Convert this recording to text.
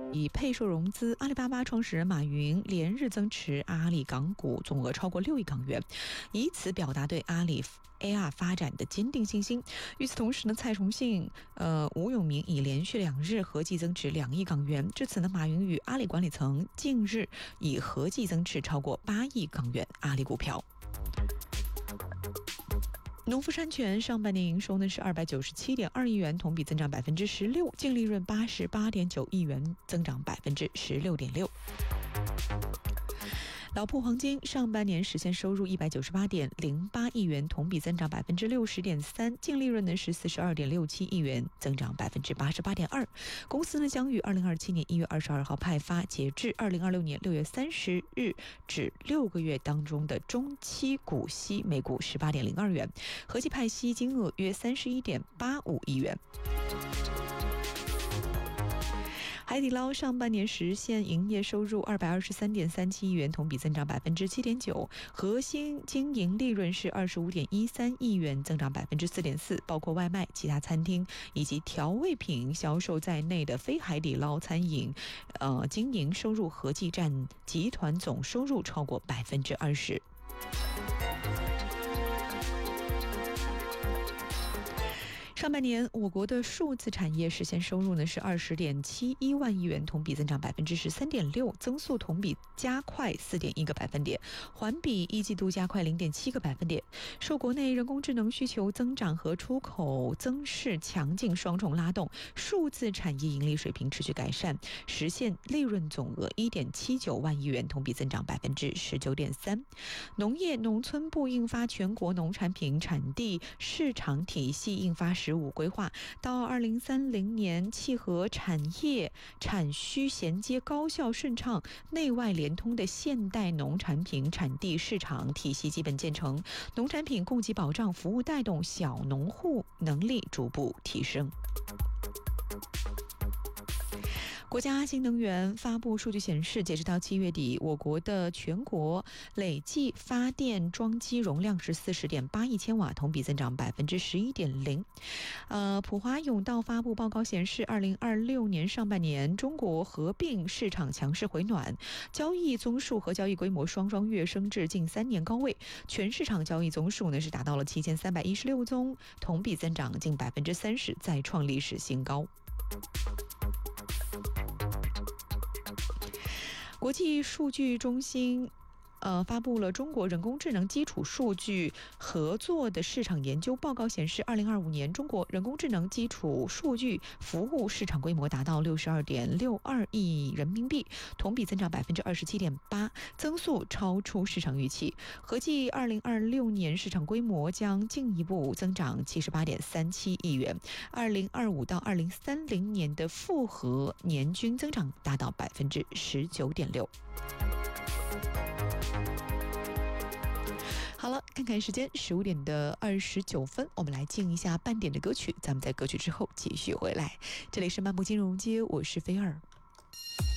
以配售融资，阿里巴巴创始人马云连日增持阿里港股，总额超过6亿港元，以此表达对阿里 AR 发展的坚定信心。与此同时呢，蔡崇信、吴永明已连续2日合计增持2亿港元。至此呢，马云与阿里管理层近日已合计增持超过8亿港元阿里股票。农夫山泉上半年营收呢是297.2亿元，同比增长16%，净利润88.9亿元，增长16.6%。老铺黄金上半年实现收入198.08亿元，同比增长60.3%，净利润呢是42.67亿元，增长88.2%。公司呢将于2027年1月22号派发截至2026年6月30日止6个月当中的中期股息每股18.02元，合计派息金额约31.85亿元。海底捞上半年实现营业收入223.37亿元，同比增长7.9%，核心经营利润是25.13亿元，增长4.4%。包括外卖、其他餐厅以及调味品销售在内的非海底捞餐饮，经营收入合计占集团总收入超过20%。上半年，我国的数字产业实现收入呢是20.71万亿元，同比增长13.6%，增速同比加快4.1个百分点，环比一季度加快0.7个百分点。受国内人工智能需求增长和出口增势强劲双重拉动，数字产业盈利水平持续改善，实现利润总额1.79万亿元，同比增长19.3%。农业农村部印发全国农产品产地市场体系印发15规划，到2030年契合产业产需衔接高效顺畅、内外联通的现代农产品产地市场体系基本建成，农产品供给保障服务带动小农户能力逐步提升。国家新能源发布数据显示，截止到7月底，我国的全国累计发电装机容量是40.8亿千瓦，同比增长11.0%。普华永道发布报告显示，2026年上半年，中国合并市场强势回暖，交易宗数和交易规模双跃升至近3年高位，全市场交易宗数呢是达到了7316宗，同比增长近30%，再创历史新高。国际数据中心发布了中国人工智能基础数据合作的市场研究报告显示，2025年中国人工智能基础数据服务市场规模达到62.62亿人民币，同比增长27.8%，增速超出市场预期。合计2026年市场规模将进一步增长78.37亿元，2025到2030年的复合年均增长达到19.6%。好了，看看时间15:29，我们来进一下半点的歌曲，咱们在歌曲之后继续回来。这里是漫步金融街，我是菲儿。